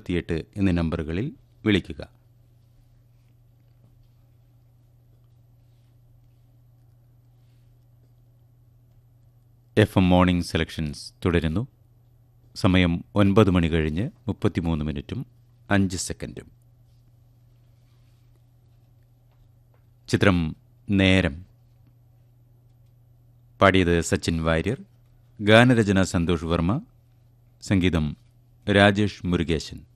88 എന്നീ നമ്പറുകളിൽ വിളിക്കുക. FM മോർണിംഗ് സെലക്ഷൻസ് തുടരുന്നു. സമയം 9 മണി കഴിഞ്ഞ് 33 മിനിറ്റും 5 സെക്കൻഡും. ചിത്രം നേരം. പാടിയത് സച്ചിൻ വാര്യർ, ഗാനരചന സന്തോഷ് വർമ്മ, സംഗീതം രാജേഷ് മുരുകേശൻ.